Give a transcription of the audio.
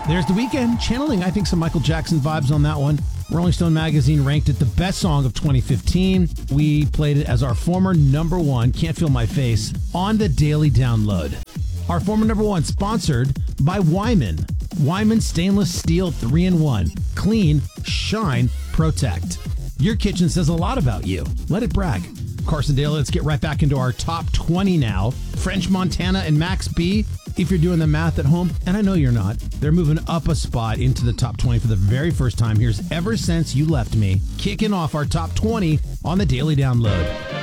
There's The Weeknd, channeling, I think, some Michael Jackson vibes on that one. Rolling Stone magazine ranked it the best song of 2015. We played it as our former number one, Can't Feel My Face, on the Daily Download. Our former number one, sponsored by Wyman. Wyman Stainless Steel 3-in-1. Clean, shine, protect. Your kitchen says a lot about you. Let it brag. Carson Daly, let's get right back into our top 20 now. French Montana and Max B. If you're doing the math at home, and I know you're not, they're moving up a spot into the top 20 for the very first time. Here's Ever Since You Left Me, kicking off our top 20 on the Daily Download.